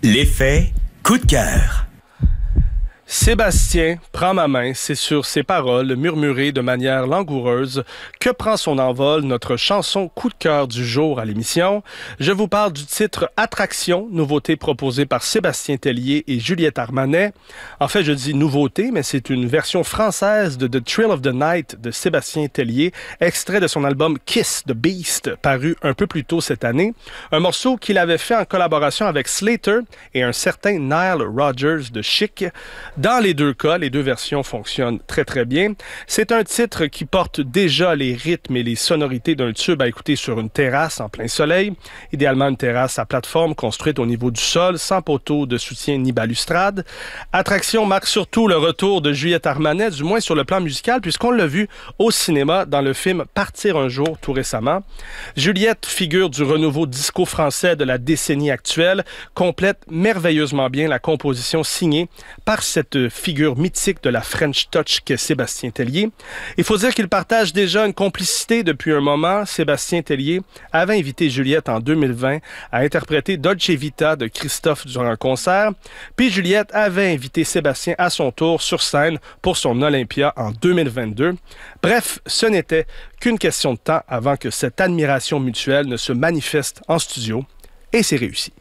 L'effet coup de cœur. Sébastien prend ma main, c'est sur ses paroles murmurées de manière langoureuse que prend son envol notre chanson coup de cœur du jour à l'émission. Je vous parle du titre Attraction, nouveauté proposée par Sébastien Tellier et Juliette Armanet. En fait, je dis nouveauté, mais c'est une version française de The Thrill of the Night de Sébastien Tellier, extrait de son album Kiss the Beast, paru un peu plus tôt cette année. Un morceau qu'il avait fait en collaboration avec Slater et un certain Nile Rodgers de Chic. Dans les deux cas, les deux versions fonctionnent très très bien. C'est un titre qui porte déjà les rythmes et les sonorités d'un tube à écouter sur une terrasse en plein soleil, idéalement une terrasse à plateforme construite au niveau du sol, sans poteau de soutien ni balustrade. Attraction marque surtout le retour de Juliette Armanet, du moins sur le plan musical, puisqu'on l'a vu au cinéma dans le film Partir un jour tout récemment. Juliette, figure du renouveau disco français de la décennie actuelle, complète merveilleusement bien la composition signée par cette figure mythique de la French Touch qu'est Sébastien Tellier. Il faut dire qu'il partage déjà une complicité depuis un moment. Sébastien Tellier avait invité Juliette en 2020 à interpréter Dolce Vita de Christophe durant un concert, puis Juliette avait invité Sébastien à son tour sur scène pour son Olympia en 2022. Bref, ce n'était qu'une question de temps avant que cette admiration mutuelle ne se manifeste en studio, et c'est réussi.